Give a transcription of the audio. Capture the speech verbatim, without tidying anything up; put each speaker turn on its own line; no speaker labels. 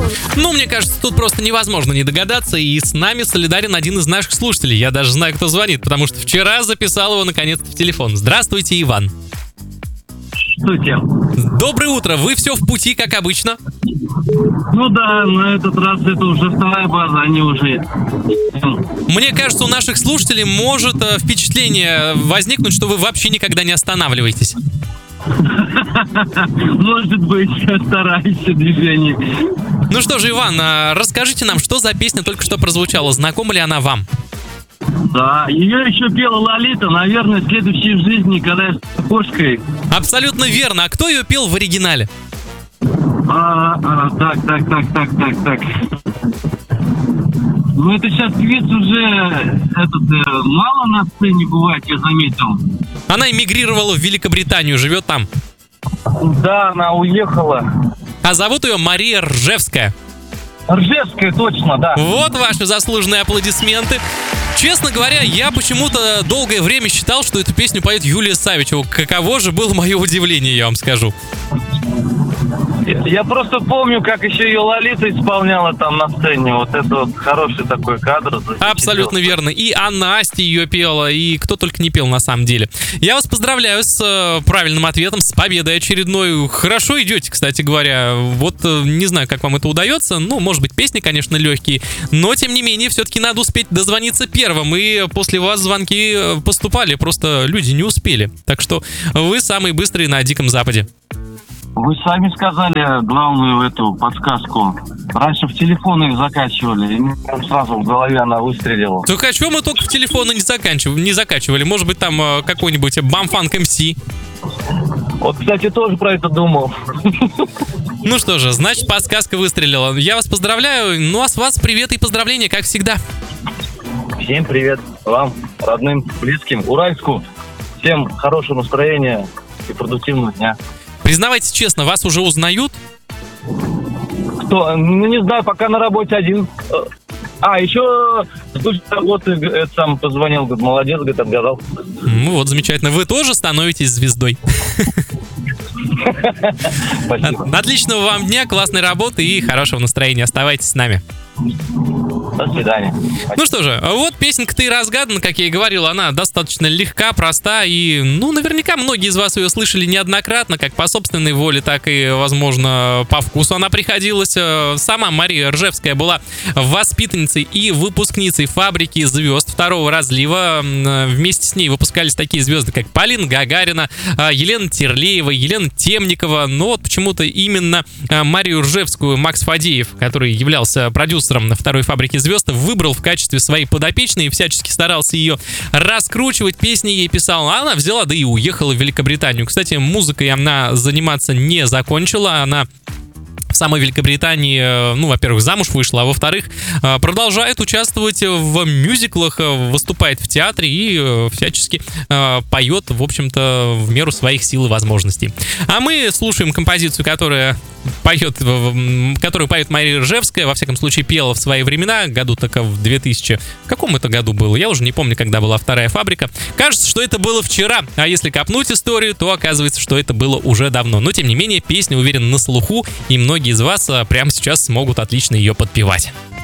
Ну, мне кажется, тут просто невозможно не догадаться, и с нами солидарен один из наших слушателей. Я даже знаю, кто звонит, потому что вчера записал его наконец-то в телефон. Здравствуйте, Иван.
Здравствуйте.
Доброе утро. Вы все в пути, как обычно?
Ну да, на этот раз это уже вторая база, они уже...
Мне кажется, у наших слушателей может э, впечатление возникнуть, что вы вообще никогда не останавливаетесь.
Может быть, я стараюсь в движении.
Ну что же, Иван, э, расскажите нам, что за песня только что прозвучала. Знакома ли она вам?
Да, ее еще пела Лолита, наверное, в следующей жизни, когда я с кошкой.
Абсолютно верно. А кто ее пел в оригинале?
А, а, так, так, так, так, так, так. Ну, это сейчас певец уже этот, э, мало на сцене бывает, я заметил.
Она эмигрировала в Великобританию, живет там.
Да, она уехала.
А зовут ее Мария Ржевская.
Ржевская, точно, да.
Вот ваши заслуженные аплодисменты. Честно говоря, я почему-то долгое время считал, что эту песню поет Юлия Савичева. Каково же было мое удивление, я вам скажу.
Я просто помню, как еще ее Лолита исполняла там на сцене. Вот это вот хороший такой кадр.
Абсолютно верно. И Анна Асти ее пела, и кто только не пел на самом деле. Я вас поздравляю с э, правильным ответом, с победой очередной. Хорошо идете, кстати говоря. Вот э, не знаю, как вам это удается. Ну, может быть, песни, конечно, легкие. Но, тем не менее, все-таки надо успеть дозвониться первым. И после вас звонки поступали, просто люди не успели. Так что вы самые быстрые на Диком Западе.
Вы сами сказали главную эту подсказку. Раньше в телефоны их закачивали, и сразу в голове она выстрелила.
Так а чего мы только в телефоны не заканчивали, не закачивали? Может быть, там э, какой-нибудь Бамфанк эм си?
Вот, кстати, тоже про это думал.
Ну что же, значит, подсказка выстрелила. Я вас поздравляю. Ну а с вас привет и поздравления, как всегда.
Всем привет вам, родным, близким, Уральску. Всем хорошего настроения и продуктивного дня.
Признавайтесь честно, вас уже узнают?
Кто? Ну, не знаю, пока на работе один. А, еще вот сам позвонил, говорит, молодец, говорит, отгадал.
Ну вот, замечательно. Вы тоже становитесь звездой.
Спасибо.
Отличного вам дня, классной работы и хорошего настроения. Оставайтесь с нами.
До свидания.
Ну что же, вот песенка-то и разгадана, как я и говорил, она достаточно легка, проста, и, ну, наверняка многие из вас ее слышали неоднократно, как по собственной воле, так и, возможно, по вкусу она приходилась. Сама Мария Ржевская была воспитанницей и выпускницей фабрики звезд второго разлива. Вместе с ней выпускались такие звезды, как Полина Гагарина, Елена Терлеева, Елена Темникова. Но вот почему-то именно Марию Ржевскую Макс Фадеев, который являлся продюсером второй фабрики звезд, выбрал в качестве своей подопечной и всячески старался ее раскручивать, песни ей писал. А она взяла, да и уехала в Великобританию. Кстати, музыкой она заниматься не закончила. Она в самой Великобритании, ну, во-первых, замуж вышла, а во-вторых, продолжает участвовать в мюзиклах, выступает в театре и всячески поет, в общем-то, в меру своих сил и возможностей. А мы слушаем композицию, которая поет, которую поет Мария Ржевская, во всяком случае, пела в свои времена, году только в две тысячи... В каком это году было? Я уже не помню, когда была вторая фабрика. Кажется, что это было вчера, а если копнуть историю, то оказывается, что это было уже давно. Но, тем не менее, песня, уверен, на слуху, и многие из вас прямо сейчас смогут отлично ее подпевать.